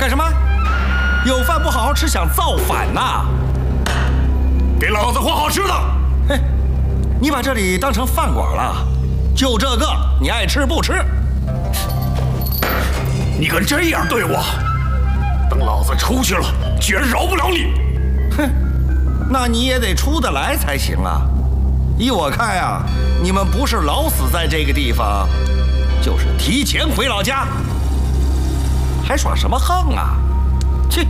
干什么？有饭不好好吃，想造反呐？ 给老子换好吃的！ 嘿，你把这里当成饭馆了？就这个，你爱吃不吃？ 你敢这样对我？等老子出去了，绝饶不了你！ 哼，那你也得出得来才行啊！依我看呀，你们不是老死在这个地方，就是提前回老家，还耍什么横啊？去！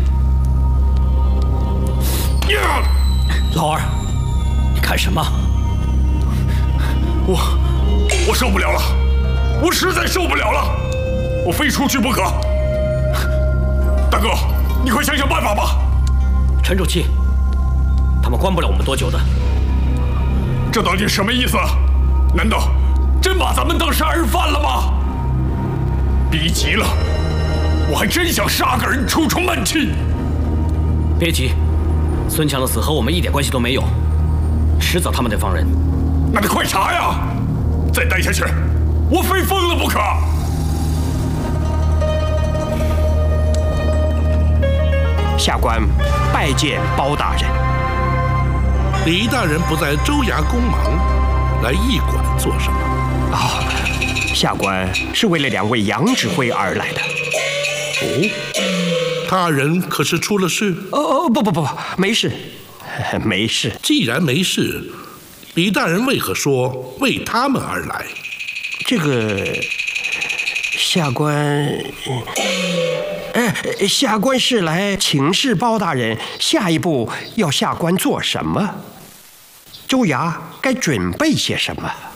老二，你看什么？ 我受不了了，我实在受不了了，我非出去不可。大哥，你快想想办法吧。 沉住气，他们关不了我们多久的。 这到底什么意思？难道真把咱们当杀人犯了吗？逼急了，我还真想杀个人出闷气。 别急，孙强的死和我们一点关系都没有，迟早他们得放人。 那得快查呀！再待下去，我非疯了不可。 下官拜见包大人。 李大人不在州衙公忙，来驿馆做什么？ 下官是为了2位杨指挥而来的。 他人可是出了事？ 不，没事，没事。 既然没事，李大人为何说为他们而来？ 这个下官，下官是来请示包大人，下一步要下官做什么？州衙该准备些什么？